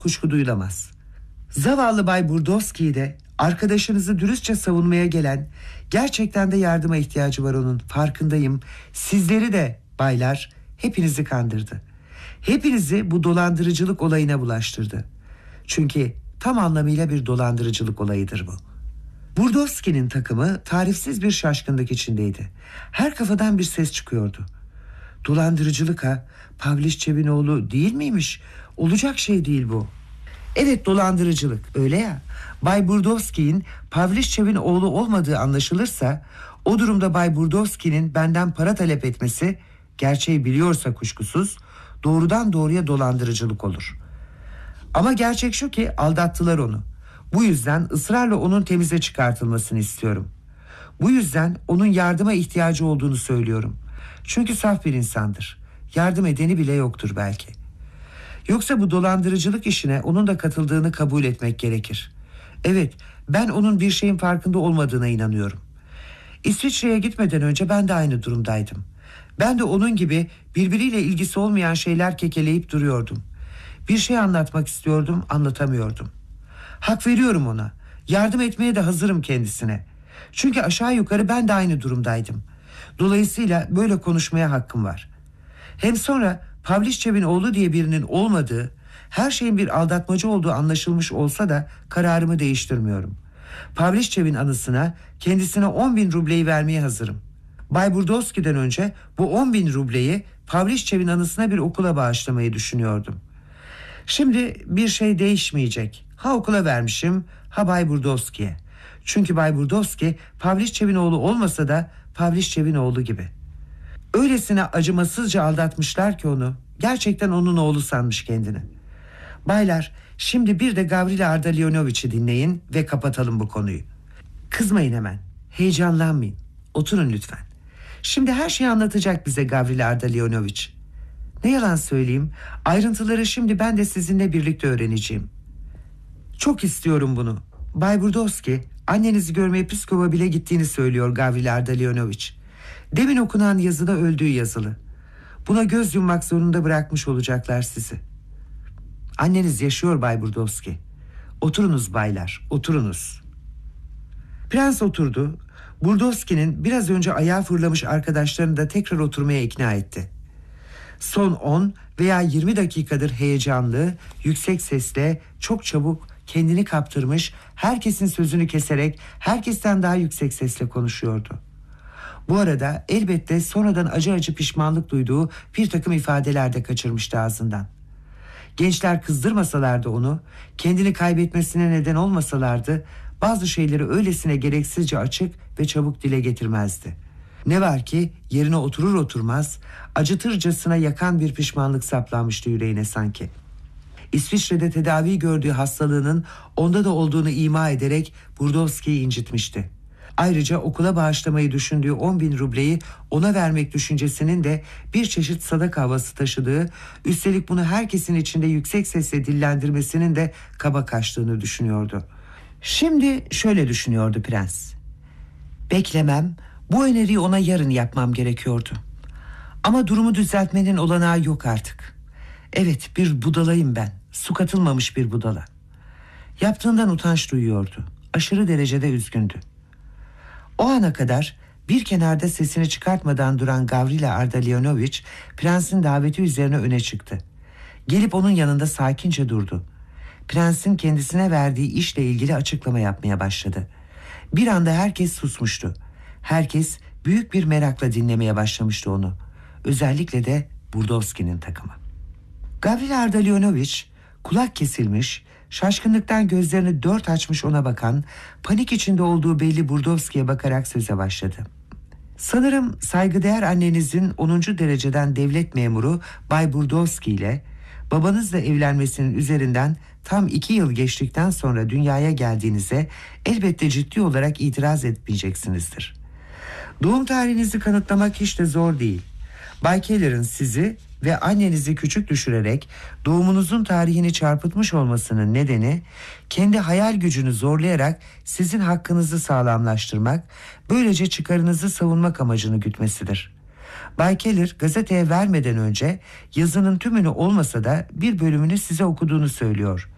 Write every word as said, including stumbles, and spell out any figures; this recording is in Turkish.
kuşku duyulamaz. Zavallı Bay Burdovski'yi de arkadaşınızı dürüstçe savunmaya gelen, gerçekten de yardıma ihtiyacı var onun, farkındayım. Sizleri de baylar, hepinizi kandırdı. Hepinizi bu dolandırıcılık olayına bulaştırdı. Çünkü tam anlamıyla bir dolandırıcılık olayıdır bu. Burdovski'nin takımı tarifsiz bir şaşkınlık içindeydi. Her kafadan bir ses çıkıyordu. Dolandırıcılık ha, Pavliçev'in oğlu değil miymiş? Olacak şey değil bu. Evet, dolandırıcılık, öyle ya. Bay Burdovski'nin Pavliçev'in oğlu olmadığı anlaşılırsa, o durumda Bay Burdovski'nin benden para talep etmesi, gerçeği biliyorsa kuşkusuz, doğrudan doğruya dolandırıcılık olur. Ama gerçek şu ki aldattılar onu. Bu yüzden ısrarla onun temize çıkartılmasını istiyorum. Bu yüzden onun yardıma ihtiyacı olduğunu söylüyorum. Çünkü saf bir insandır. Yardım edeni bile yoktur belki. Yoksa bu dolandırıcılık işine onun da katıldığını kabul etmek gerekir. Evet, ben onun bir şeyin farkında olmadığına inanıyorum. İsviçre'ye gitmeden önce ben de aynı durumdaydım. Ben de onun gibi birbiriyle ilgisi olmayan şeyler kekeleyip duruyordum. Bir şey anlatmak istiyordum, anlatamıyordum. Hak veriyorum ona. Yardım etmeye de hazırım kendisine. Çünkü aşağı yukarı ben de aynı durumdaydım. Dolayısıyla böyle konuşmaya hakkım var. Hem sonra Pavliçev'in oğlu diye birinin olmadığı, her şeyin bir aldatmacı olduğu anlaşılmış olsa da kararımı değiştirmiyorum. Pavliçev'in anısına kendisine on bin rubleyi vermeye hazırım. Bay Burdovski'den önce bu on bin rubleyi Pavliçev'in anısına bir okula bağışlamayı düşünüyordum. Şimdi bir şey değişmeyecek. Ha okula vermişim, ha Bay Burdovski'ye. Çünkü Bay Burdovski Pavliçev'in oğlu olmasa da Pavliçev'in oğlu gibi. Öylesine acımasızca aldatmışlar ki onu, gerçekten onun oğlu sanmış kendini. Baylar, şimdi bir de Gavrila Ardalionoviç'i dinleyin ve kapatalım bu konuyu. Kızmayın hemen, heyecanlanmayın. Oturun lütfen. Şimdi her şeyi anlatacak bize Gavrila Ardalionoviç. Ne yalan söyleyeyim, ayrıntıları şimdi ben de sizinle birlikte öğreneceğim. Çok istiyorum bunu. Bay Burdovski, annenizi görmeye Pskova bile gittiğini söylüyor Gavrila Ardalionoviç. Demin okunan yazıda öldüğü yazılı. Buna göz yummak zorunda bırakmış olacaklar sizi. Anneniz yaşıyor Bay Burdovski. Oturunuz baylar, oturunuz. Prens oturdu. Burdovski'nin biraz önce ayağa fırlamış arkadaşlarını da tekrar oturmaya ikna etti. Son on veya yirmi dakikadır heyecanlı, yüksek sesle, çok çabuk kendini kaptırmış, herkesin sözünü keserek herkesten daha yüksek sesle konuşuyordu. Bu arada elbette sonradan acı acı pişmanlık duyduğu bir takım ifadeler de kaçırmıştı ağzından. Gençler kızdırmasalardı onu, kendini kaybetmesine neden olmasalardı, bazı şeyleri öylesine gereksizce açık ve çabuk dile getirmezdi. Ne var ki yerine oturur oturmaz acıtırcasına yakan bir pişmanlık saplanmıştı yüreğine sanki. İsviçre'de tedavi gördüğü hastalığının onda da olduğunu ima ederek Burdovski'yi incitmişti. Ayrıca okula bağışlamayı düşündüğü on bin rubleyi ona vermek düşüncesinin de bir çeşit sadaka havası taşıdığı, üstelik bunu herkesin içinde yüksek sesle dillendirmesinin de kaba kaçtığını düşünüyordu. Şimdi şöyle düşünüyordu prens. Beklemem, bu öneriyi ona yarın yapmam gerekiyordu. Ama durumu düzeltmenin olanağı yok artık. Evet, bir budalayım ben, su katılmamış bir budala. Yaptığından utanç duyuyordu, aşırı derecede üzgündü. O ana kadar bir kenarda sesini çıkartmadan duran Gavrila Ardalionoviç, prensin daveti üzerine öne çıktı. Gelip onun yanında sakince durdu. Prensin kendisine verdiği işle ilgili açıklama yapmaya başladı. Bir anda herkes susmuştu. Herkes büyük bir merakla dinlemeye başlamıştı onu. Özellikle de Burdovski'nin takımı. Gavrila Ardalionoviç kulak kesilmiş, şaşkınlıktan gözlerini dört açmış ona bakan, panik içinde olduğu belli Burdovski'ye bakarak söze başladı. Sanırım saygıdeğer annenizin onuncu dereceden devlet memuru Bay Burdovski ile babanızla evlenmesinin üzerinden tam iki yıl geçtikten sonra dünyaya geldiğinize elbette ciddi olarak itiraz etmeyeceksinizdir. Doğum tarihinizi kanıtlamak hiç de zor değil. Bay Keller'ın sizi ve annenizi küçük düşürerek doğumunuzun tarihini çarpıtmış olmasının nedeni, kendi hayal gücünü zorlayarak sizin hakkınızı sağlamlaştırmak, böylece çıkarınızı savunmak amacını gütmesidir. Bay Keller gazeteye vermeden önce yazının tümünü olmasa da bir bölümünü size okuduğunu söylüyor.